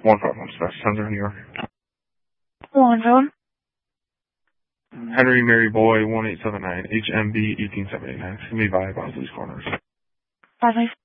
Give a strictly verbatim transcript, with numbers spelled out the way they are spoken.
one five one Special Center, New York. One phone. Henry Mary Boy one eight seven nine H M B eighteen seventy nine. It's going to be via Bosley's Corners. Bosley's.